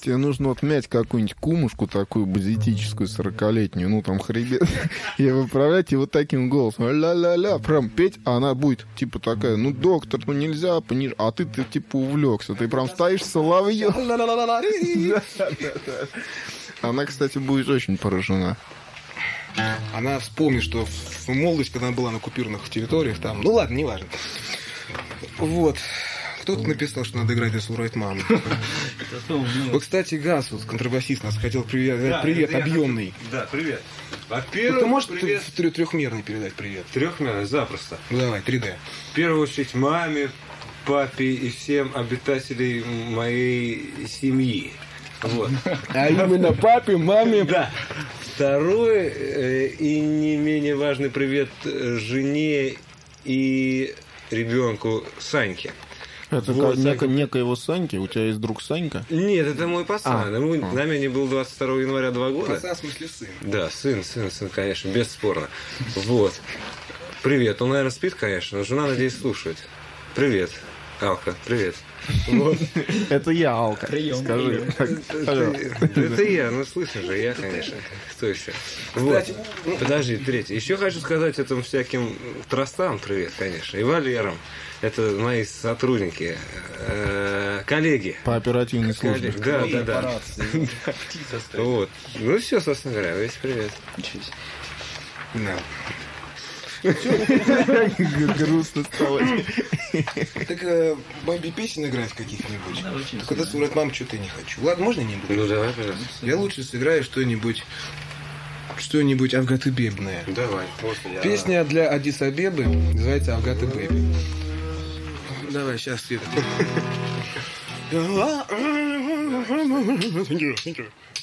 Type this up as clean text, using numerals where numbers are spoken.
тебе нужно отмять какую-нибудь кумушку такую базитическую 40-летнюю, ну там хребет, и выправлять его таким голосом, ля-ля-ля, прям петь, а она будет типа такая, ну доктор, ну нельзя пониже, а ты типа увлекся, ты прям стоишь соловьем. Она, кстати, будет очень поражена. Она вспомнит, что в молодости, когда она была на оккупированных территориях, там, ну ладно, неважно. Вот. Кто-то написал, что надо играть «This Will Write Mom». Вот, кстати, Газ, вот, контрабасист, нас хотел привет объемный. Да, привет. Во-первых, Ты можешь привет. трехмерный передать привет? Трехмерный, запросто. Ну давай, 3D. В первую очередь маме, папе и всем обитателей моей семьи. Вот. А именно папе, маме. Да. Второй и не менее важный привет жене и ребенку Саньке. Это Вот, некоего Саньки? У тебя есть друг Санька? Нет, это мой пацан. На мне был 22 января 2 года. Пацан, в смысле сын. Да, сын, конечно, бесспорно. Вот. Привет. Он, наверное, спит, конечно, но жена, надеюсь, слушает. Привет, Алка, привет. Вот. Это я, Алка. Скажи. Это я, ну слышно же, я, конечно. Кто еще? Вот. Подожди, третий. Еще хочу сказать этим всяким тростам привет, конечно. И Валерам. Это мои сотрудники, коллеги. По оперативной службе. Да. Вот. Ну все, собственно говоря, весь привет. Да. Грустно стало. Так бабе песен играть каких-нибудь. Так когда «This Will Write Mom» что-то я не хочу. Ладно, можно не буду? Ну давай, пожалуйста. Я лучше сыграю что-нибудь Авгаты-бебное. Давай, после я... Песня для Аддис Абебы называется «Авгаты Бэби». Давай, сейчас это.